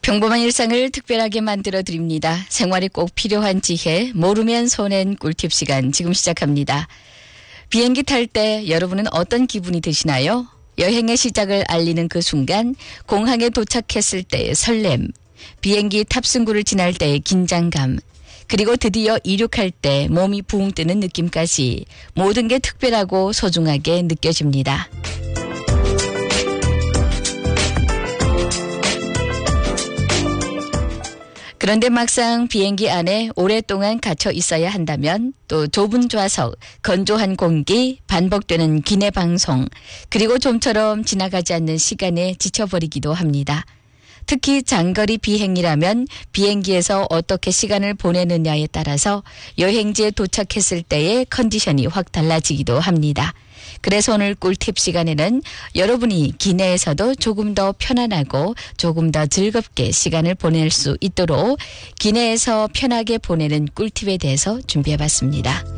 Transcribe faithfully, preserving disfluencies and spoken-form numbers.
평범한 일상을 특별하게 만들어 드립니다. 생활에 꼭 필요한 지혜, 모르면 손해는 꿀팁 시간 지금 시작합니다. 비행기 탈 때 여러분은 어떤 기분이 드시나요? 여행의 시작을 알리는 그 순간, 공항에 도착했을 때의 설렘, 비행기 탑승구를 지날 때의 긴장감, 그리고 드디어 이륙할 때 몸이 붕 뜨는 느낌까지 모든 게 특별하고 소중하게 느껴집니다. 그런데 막상 비행기 안에 오랫동안 갇혀 있어야 한다면 또 좁은 좌석, 건조한 공기, 반복되는 기내 방송, 그리고 좀처럼 지나가지 않는 시간에 지쳐버리기도 합니다. 특히 장거리 비행이라면 비행기에서 어떻게 시간을 보내느냐에 따라서 여행지에 도착했을 때의 컨디션이 확 달라지기도 합니다. 그래서 오늘 꿀팁 시간에는 여러분이 기내에서도 조금 더 편안하고 조금 더 즐겁게 시간을 보낼 수 있도록 기내에서 편하게 보내는 꿀팁에 대해서 준비해봤습니다.